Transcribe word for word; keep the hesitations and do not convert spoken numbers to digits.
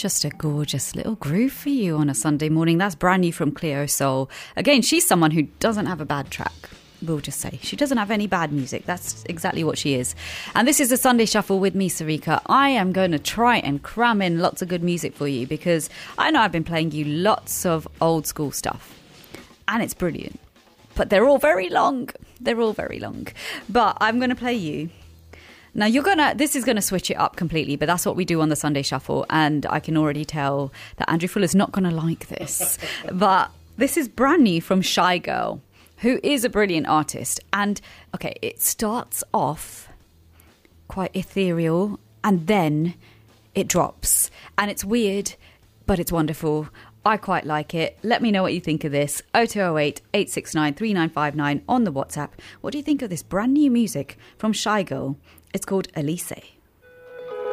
Just a gorgeous little groove for you on a Sunday morning. That's brand new from Cleo Soul. Again, she's someone who doesn't have a bad track. We'll just say she doesn't have any bad music. That's exactly what she is. And this is the Sunday Shuffle with me, Sarika. I am going to try and cram in lots of good music for you because I know I've been playing you lots of old school stuff and it's brilliant, but they're all very long. They're all very long. But I'm going to play you. Now you're going to, this is going to switch it up completely, but that's what we do on the Sunday Shuffle. And I can already tell that Andrew Fuller's not going to like this. But this is brand new from Shy Girl, who is a brilliant artist. And, okay, it starts off quite ethereal and then it drops. And it's weird, but it's wonderful. I quite like it. Let me know what you think of this. oh two oh eight, eight six nine, three nine five nine on the WhatsApp. What do you think of this brand new music from Shy Girl? It's called Elise.